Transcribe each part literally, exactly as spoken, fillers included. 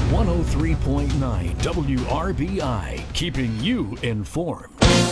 one oh three point nine W R B I, keeping you informed.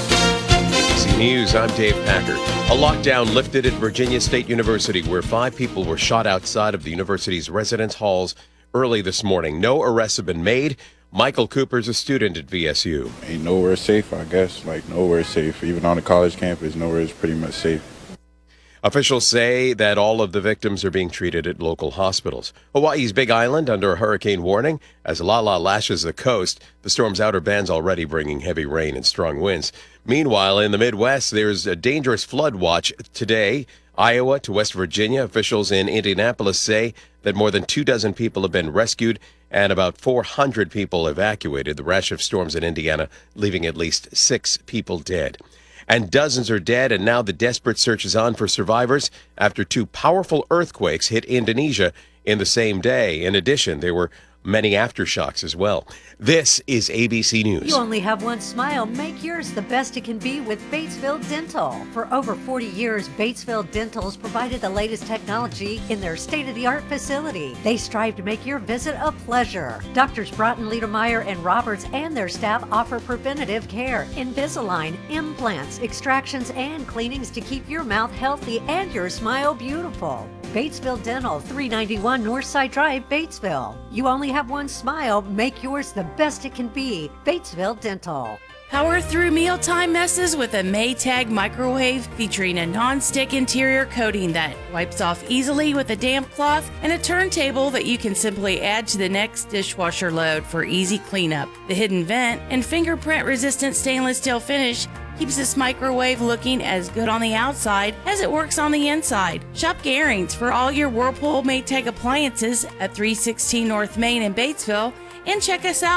A B C News, I'm Dave Packard. A lockdown lifted at Virginia State University, where five people were shot outside of the university's residence halls early this morning. No arrests have been made. Michael Cooper's a student at V S U. Ain't nowhere safe, I guess. Like, nowhere safe. Even on the college campus, nowhere is pretty much safe. Officials say that all of the victims are being treated at local hospitals. Hawaii's Big Island under a hurricane warning as Lala lashes the coast. The storm's outer band's already bringing heavy rain and strong winds. Meanwhile, in the Midwest, there's a dangerous flood watch today. Iowa to West Virginia, officials in Indianapolis say that more than two dozen people have been rescued and about four hundred people evacuated. The rash of storms in Indiana leaving at least six people dead. And dozens are dead, and now the desperate search is on for survivors after two powerful earthquakes hit Indonesia in the same day. In addition, there were many aftershocks as well. This is A B C News. You only have one smile. Make yours the best it can be with Batesville Dental. For over forty years, Batesville Dental's provided the latest technology in their state-of-the-art facility. They strive to make your visit a pleasure. Doctors Broughton, Liedermeyer, and Roberts and their staff offer preventative care, Invisalign, implants, extractions, and cleanings to keep your mouth healthy and your smile beautiful. Batesville Dental, three ninety-one Northside Drive, Batesville. You only have one smile. Make yours the best it can be. Batesville Dental. Power through mealtime messes with a Maytag microwave featuring a non-stick interior coating that wipes off easily with a damp cloth and a turntable that you can simply add to the next dishwasher load for easy cleanup. The hidden vent and fingerprint-resistant stainless steel finish keeps this microwave looking as good on the outside as it works on the inside. Shop Garings for all your Whirlpool Maytag appliances at three sixteen North Main in Batesville, and check us out